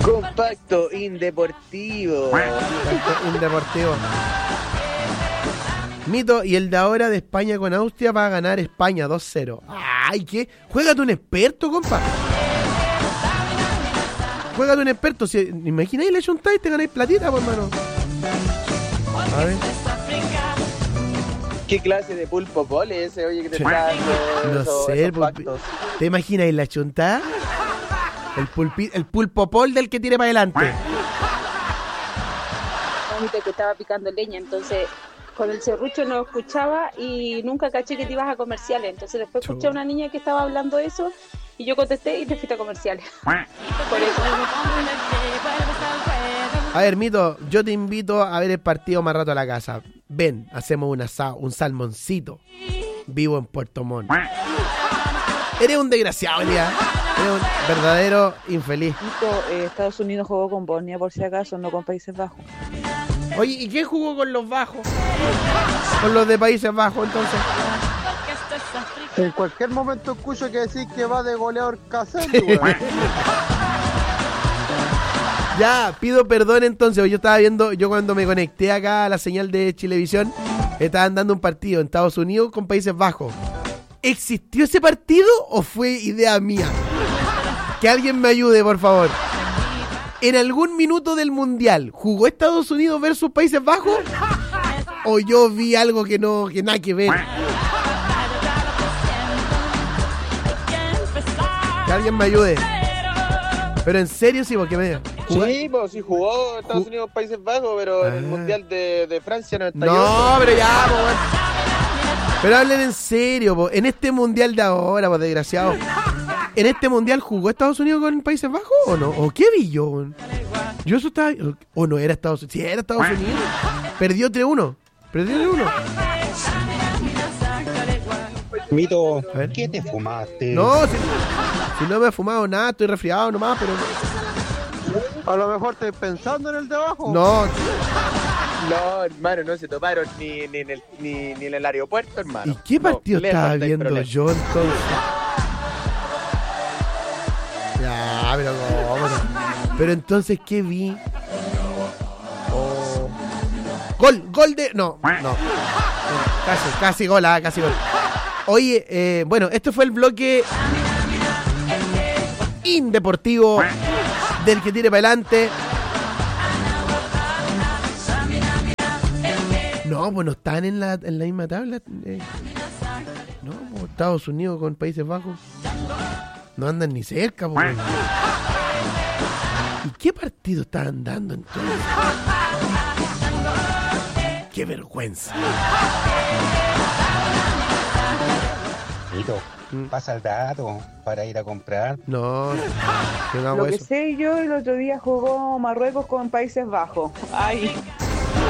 Compacto indeportivo. Indeportivo. Mito, y el de ahora de España con Austria va a ganar España 2-0. Ay, ¿qué? Juégate un experto, compa. Juégate un experto. Si, imagináis le chuntáis y te ganáis platita, pues, hermano. A ver. ¿Qué clase de pulpo pole ese, oye, que te está dando No sé, ¿te imagináis la chuntada? El pulpo pol del que tire para adelante. Que estaba picando leña, entonces con el serrucho no escuchaba y nunca caché que te ibas a comerciales. Entonces después escuché a una niña que estaba hablando de eso y yo contesté y te fuiste a comerciales. Por eso. A ver, Mito, yo te invito a ver el partido más rato a la casa. Ven, hacemos un salmoncito vivo en Puerto Montt. Eres un desgraciado, Elia. Eres un verdadero infeliz. Mito, Estados Unidos jugó con Bosnia, por si acaso, no con Países Bajos. Oye, ¿y quién jugó con los bajos? Con los de Países Bajos, entonces. En cualquier momento escucho que decís que va de goleador Caselli, weón. Ya, pido perdón entonces. Yo estaba viendo, yo cuando me conecté acá a la señal de Chilevisión, estaban dando un partido en Estados Unidos con Países Bajos. ¿Existió ese partido o fue idea mía? Que alguien me ayude, por favor. ¿En algún minuto del Mundial jugó Estados Unidos versus Países Bajos? ¿O yo vi algo que nada que ver? Que alguien me ayude. Pero en serio sí, porque me... Sí, pues sí jugó Estados Unidos Países Bajos, pero en el Mundial de Francia 98. No, pero ya, pues. Pero hablen en serio, po. En este Mundial de ahora, pues desgraciado. ¿En este Mundial jugó Estados Unidos con Países Bajos o no? ¿O qué vi yo? Yo eso estaba... ¿O no era Estados Unidos? Sí, era Estados Unidos. Perdió 3-1. Mito, ¿qué te fumaste? No, si no me he fumado nada, estoy resfriado nomás, pero... A lo mejor estoy pensando en el de abajo. No, hermano, no se toparon ni en el aeropuerto, hermano. ¿Y qué partido estaba viendo problema. yo entonces? Ya, pero ¿cómo? Pero entonces, ¿qué vi? Oh. Gol de... No. Casi gol, casi gol. Oye, bueno, esto fue el bloque indeportivo del que tire para adelante. No, pues no están en la misma tabla. No, pues Estados Unidos con Países Bajos no andan ni cerca, pues. ¿Y qué partido estaban dando entonces? ¡Qué vergüenza! Mito, pasa el dato para ir a comprar. No Lo que sé yo, el otro día jugó Marruecos con Países Bajos. Ay,